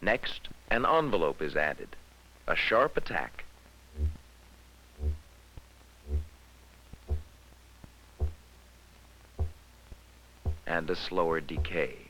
Next, an envelope is added, a sharp attack. And a slower decay.